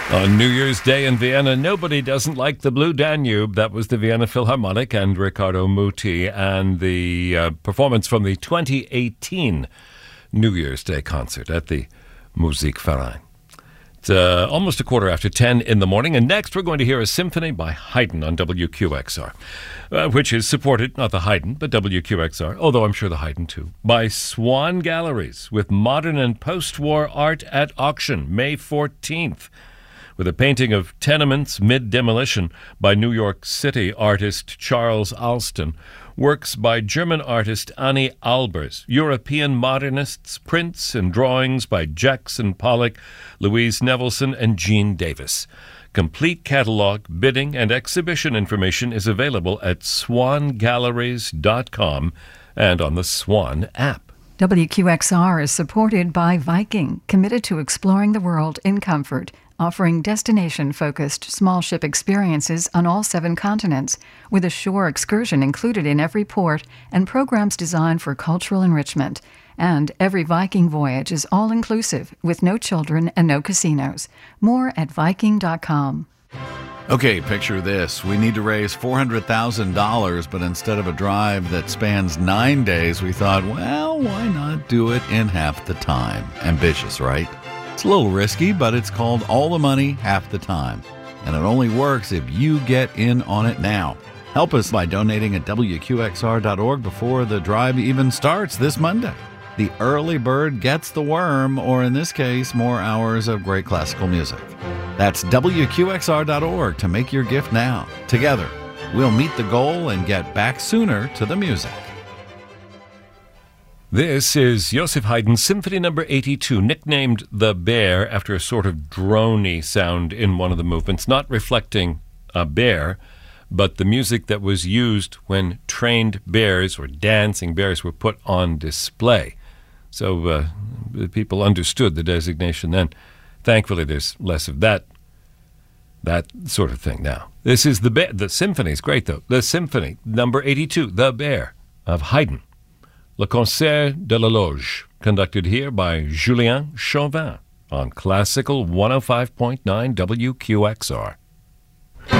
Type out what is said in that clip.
On New Year's Day in Vienna, nobody doesn't like the Blue Danube. That was the Vienna Philharmonic and Riccardo Muti, and the performance from the 2018 New Year's Day concert at the Musikverein. It's almost 10:15 in the morning, and next we're going to hear a symphony by Haydn on WQXR, which is supported, not the Haydn, but WQXR, although I'm sure the Haydn too, by Swan Galleries, with modern and post-war art at auction, May 14th. With a painting of tenements mid-demolition by New York City artist Charles Alston, works by German artist Annie Albers, European modernists, prints and drawings by Jackson Pollock, Louise Nevelson, and Gene Davis. Complete catalog, bidding, and exhibition information is available at swangalleries.com and on the Swan app. WQXR is supported by Viking, committed to exploring the world in comfort, offering destination-focused small ship experiences on all 7 continents, with a shore excursion included in every port and programs designed for cultural enrichment. And every Viking voyage is all-inclusive, with no children and no casinos. More at Viking.com. Okay, picture this. We need to raise $400,000, but instead of a drive that spans 9 days, we thought, well, why not do it in half the time? Ambitious, right? It's a little risky, but it's called All the Money, Half the Time. And it only works if you get in on it now. Help us by donating at WQXR.org before the drive even starts this Monday. The early bird gets the worm, or in this case, more hours of great classical music. That's WQXR.org to make your gift now. Together, we'll meet the goal and get back sooner to the music. This is Joseph Haydn's Symphony No. 82, nicknamed The Bear after a sort of drony sound in one of the movements, not reflecting a bear, but the music that was used when trained bears or dancing bears were put on display. So people understood the designation then. Thankfully, there's less of that sort of thing now. This is The Bear. The symphony is great, though. The Symphony No. 82, The Bear, of Haydn. Le Concert de la Loge, conducted here by Julien Chauvin on Classical 105.9 WQXR.